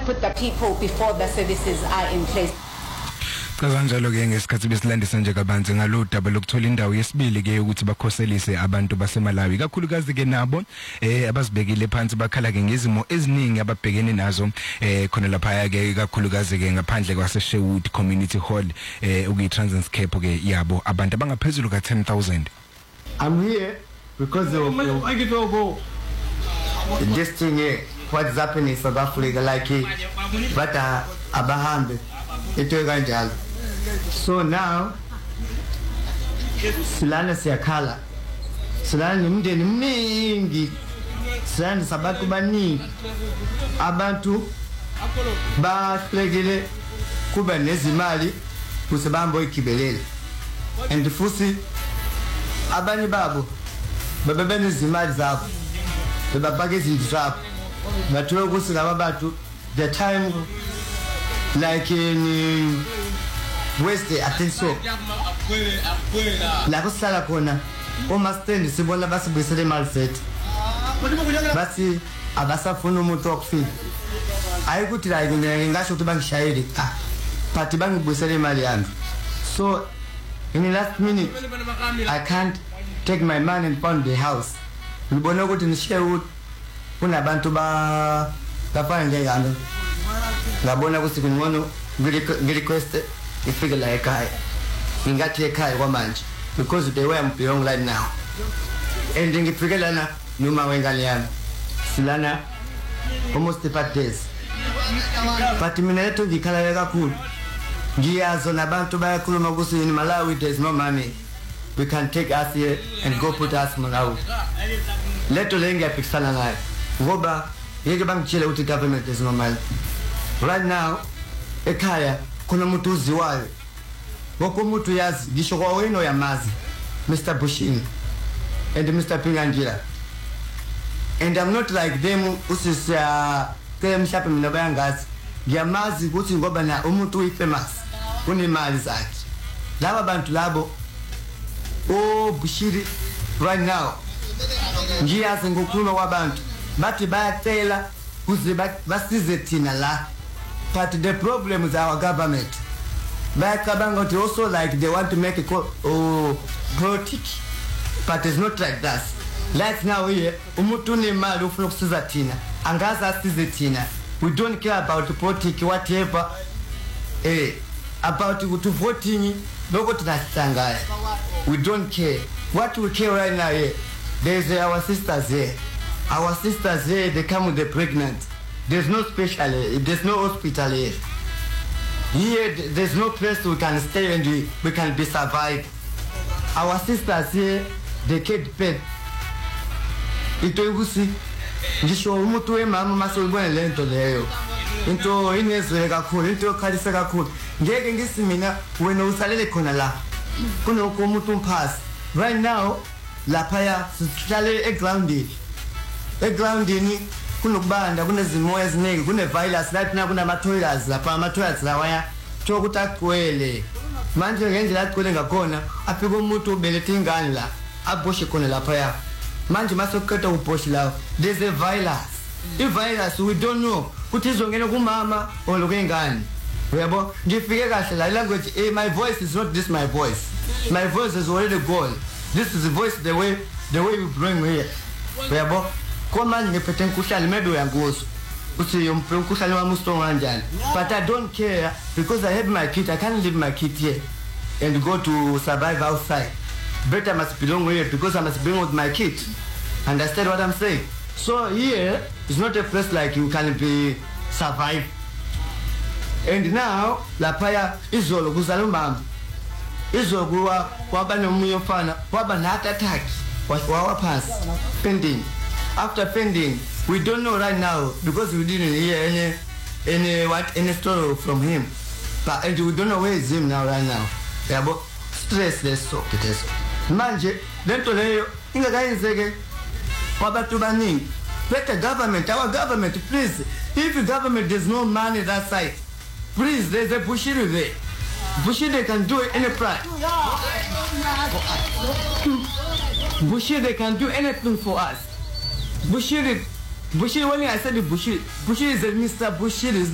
put the people before the services are in place. Kanjalo ke ngesikhathi besilandisa nje kabanzi ngaludaba lokuthola indawo yesibili ke ukuthi bakhoselise abantu baseMalawi kakhulukazi ke nabo abazibekile phansi bakhala ke ngezimo eziningi ababhekene nazo khona lapha ke kakhulukazi ke ngaphandle kwase Sherwood Community Hall ukuyi Transcape ke yabo abantu abangaphezulu ka 10,000. I'm here because of this thing here, what's happening in South Africa, like but abahambe into kanjalo. So now silana siyakhala, silana nemndeni mningi, silana sabantu baningi, abantu bahlekile kuba nezimali kusebambo ikibelele, and futhi abanye babo babebene izimali zabo bebapake izinto zabo bathola ukuthi laba bantu the time like in West I think so la kusala khona uma stand sibona basibuyisele imali zethu basi abasafuna umuntu okufika ayikuthi la ngingasho ukuthi bangishayele but bangibuyisele imali yami. So in the last minute I can't take my money and pound the house. Ngibona ukuthi nishiye kunabantu bafana njengami ngabona ukuthi ngcono ngirequest ifike la ekhaya ngingathi ekhaya kwamanje because the way I'm belong right now and ngifike lana noma wengane yami silana almost 5 days but mina lethu ngikhala kakhulu ngiyazo nabantu bayakhuluma ukuthi in Malawi there's no money, we can take us here and go put us Malawi. Leto le ngiyapikisana nayo ngoba yeke bangitshela ukuthi government there's no money right now ekhaya khona umuntu uziwayo wonke umuntu yazi ngisho kwa wena yamazi Mr. Bushini and Mr. Pinganjira, and I'm not like them usisa ke mhlawumbe mina bayangazi ngiyamazi ukuthi ngoba na umuntu uyifamous unemali zakhe laba bantu labo Bushiri right now ngiyazi ngokukhuluma kwabantu bathi bayacela kuze basize thina la, but the problem is our government bayacabanga ukuthi also like they want to make a politic, but it's not like that. Right now here umuntu unemali ufuna ukusiza thina angazi asize thina. We don't care about politics whatever about to voting nobody nasangaya. We don't care. What we care right now here, there's our sisters here. Our sisters here, they come with the pregnant. There's no special, there's no hospital here. Here, there's no place we can stay and we can be survived. Our sisters here, they get paid. Ito yugusi, ngisho umutu we mama masolibone lento leyo. Into inezwe kakhulu, into khalisa kakhulu. Ngeke ngisi mina wena usalele khona la. Kuno komuntu umphasi. Right now, lapha sihlale egroundini. Egroundini kunokubanda, kunezimoya eziningi, kunevirus lapha na kunama toilets lapha ama toilets lawaya thokuthi agcwele. Manje ngendlela agcwele ngakhona afika umuntu ubelethe ingane la aboshe khona lapha. Manje masokhetha ubhoshi lawo there's a virus. I virus we don't know ukuthi izongena kumama or lokengane. Uyabo ngifike kahle la language my voice is not this my voice. My voice is already gone. This is the voice the way we bring here. Uyabo koma ngiphethe umkhuhlane maybe uyangozo uthi umkhuhlane wami ustrong kanjani, but I don't care because I have my kid. I can't leave my kid here and go to survive outside. Better must belong here because I must belong with my kid. Understand what I'm saying? So here is not a place like you can be survive. And now lapaya izolo kuzala mama izolo kuwa wabana umunye mfana wabana heart attack wawaphansi pending. After pending, we don't know right now because we didn't hear any story from him. But and we don't know where is him now right now. Yeah, but stressless so it is. Manje lento leyo ingakayenzeke kwabantu baningi. Let the government, our government, please. If the government there's no money that side, please, there's a Bushiri there. Bushiri can do any price. Bushiri can do anything for us. Bushiri, when I said Bushiri is a Mr. Bushiri.